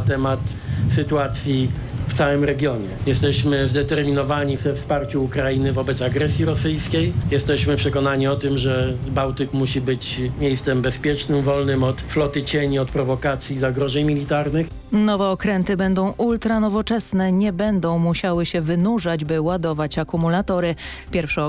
temat sytuacji w całym regionie. Jesteśmy zdeterminowani we wsparciu Ukrainy wobec agresji rosyjskiej. Jesteśmy przekonani o tym, że Bałtyk musi być miejscem bezpiecznym, wolnym od floty cieni, od prowokacji i zagrożeń militarnych. Nowe okręty będą ultranowoczesne, nie będą musiały się wynurzać, by ładować akumulatory. Pierwsze